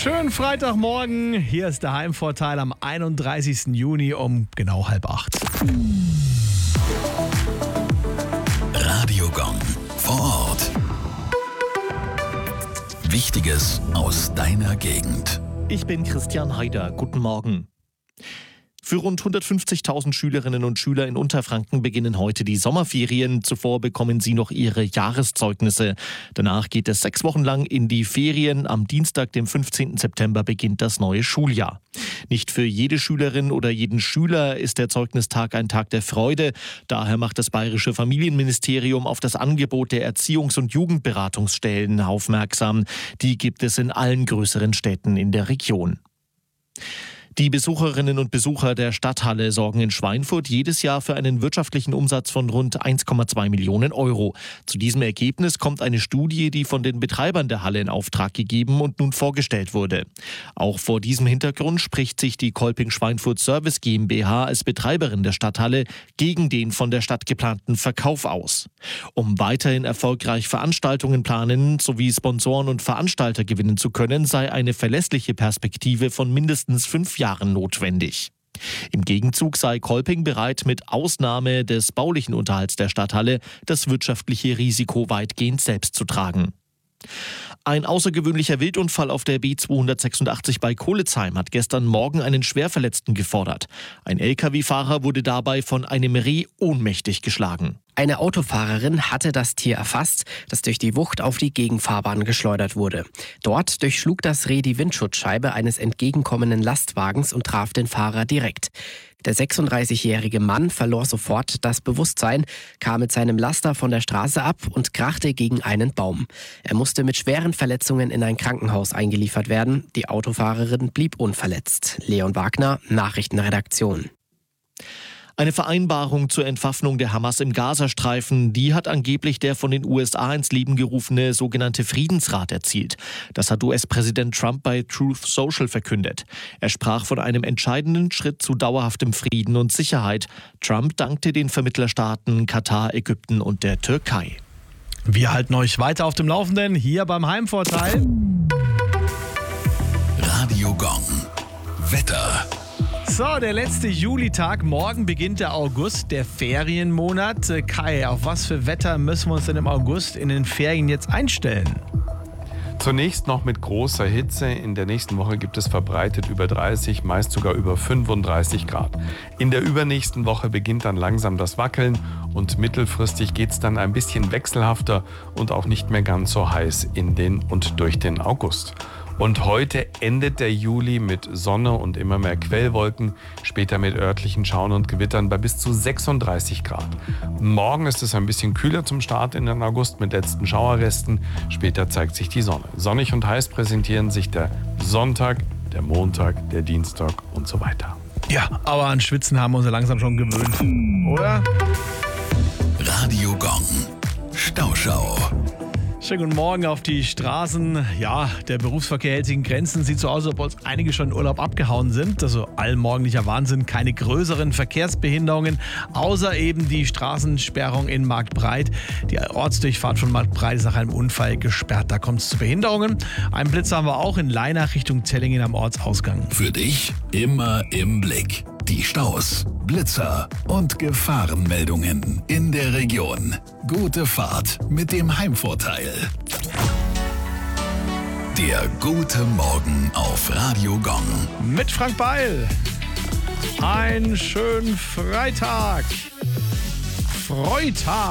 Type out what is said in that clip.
Schönen Freitagmorgen. Hier ist der Heimvorteil am 31. Juni um genau 7:30. Radio Gong vor Ort. Wichtiges aus deiner Gegend. Ich bin Christian Haider. Guten Morgen. Für rund 150.000 Schülerinnen und Schüler in Unterfranken beginnen heute die Sommerferien. Zuvor bekommen sie noch ihre Jahreszeugnisse. Danach geht es 6 Wochen lang in die Ferien. Am Dienstag, dem 15. September, beginnt das neue Schuljahr. Nicht für jede Schülerin oder jeden Schüler ist der Zeugnistag ein Tag der Freude. Daher macht das Bayerische Familienministerium auf das Angebot der Erziehungs- und Jugendberatungsstellen aufmerksam. Die gibt es in allen größeren Städten in der Region. Die Besucherinnen und Besucher der Stadthalle sorgen in Schweinfurt jedes Jahr für einen wirtschaftlichen Umsatz von rund 1,2 Millionen Euro. Zu diesem Ergebnis kommt eine Studie, die von den Betreibern der Halle in Auftrag gegeben und nun vorgestellt wurde. Auch vor diesem Hintergrund spricht sich die Kolping-Schweinfurt Service GmbH als Betreiberin der Stadthalle gegen den von der Stadt geplanten Verkauf aus. Um weiterhin erfolgreich Veranstaltungen planen sowie Sponsoren und Veranstalter gewinnen zu können, sei eine verlässliche Perspektive von mindestens 5 Jahren notwendig. Im Gegenzug sei Kolping bereit, mit Ausnahme des baulichen Unterhalts der Stadthalle das wirtschaftliche Risiko weitgehend selbst zu tragen. Ein außergewöhnlicher Wildunfall auf der B286 bei Kohletsheim hat gestern Morgen einen Schwerverletzten gefordert. Ein Lkw-Fahrer wurde dabei von einem Reh ohnmächtig geschlagen. Eine Autofahrerin hatte das Tier erfasst, das durch die Wucht auf die Gegenfahrbahn geschleudert wurde. Dort durchschlug das Reh die Windschutzscheibe eines entgegenkommenden Lastwagens und traf den Fahrer direkt. Der 36-jährige Mann verlor sofort das Bewusstsein, kam mit seinem Laster von der Straße ab und krachte gegen einen Baum. Er musste mit schweren Verletzungen in ein Krankenhaus eingeliefert werden. Die Autofahrerin blieb unverletzt. Leon Wagner, Nachrichtenredaktion. Eine Vereinbarung zur Entwaffnung der Hamas im Gazastreifen, die hat angeblich der von den USA ins Leben gerufene sogenannte Friedensrat erzielt. Das hat US-Präsident Trump bei Truth Social verkündet. Er sprach von einem entscheidenden Schritt zu dauerhaftem Frieden und Sicherheit. Trump dankte den Vermittlerstaaten Katar, Ägypten und der Türkei. Wir halten euch weiter auf dem Laufenden hier beim Heimvorteil. Radio Gong. Wetter. So, der letzte Julitag. Morgen beginnt der August, der Ferienmonat. Kai, auf was für Wetter müssen wir uns denn im August in den Ferien jetzt einstellen? Zunächst noch mit großer Hitze. In der nächsten Woche gibt es verbreitet über 30, meist sogar über 35 Grad. In der übernächsten Woche beginnt dann langsam das Wackeln und mittelfristig geht es dann ein bisschen wechselhafter und auch nicht mehr ganz so heiß in den und durch den August. Und heute endet der Juli mit Sonne und immer mehr Quellwolken, später mit örtlichen Schauern und Gewittern bei bis zu 36 Grad. Morgen ist es ein bisschen kühler zum Start in den August mit letzten Schauerresten, später zeigt sich die Sonne. Sonnig und heiß präsentieren sich der Sonntag, der Montag, der Dienstag und so weiter. Ja, aber an Schwitzen haben wir uns ja langsam schon gewöhnt, oder? Radio Gong. Stauschau. Schönen guten Morgen auf die Straßen. Ja, der Berufsverkehr hält sich in Grenzen. Sieht so aus, als ob uns einige schon in Urlaub abgehauen sind. Also allmorgendlicher Wahnsinn. Keine größeren Verkehrsbehinderungen, außer eben die Straßensperrung in Marktbreit. Die Ortsdurchfahrt von Marktbreit ist nach einem Unfall gesperrt. Da kommt es zu Behinderungen. Einen Blitz haben wir auch in Leinach Richtung Zellingen am Ortsausgang. Für dich immer im Blick. Die Staus, Blitzer und Gefahrenmeldungen in der Region. Gute Fahrt mit dem Heimvorteil. Der gute Morgen auf Radio Gong. Mit Frank Beil. Einen schönen Freitag. Freitag.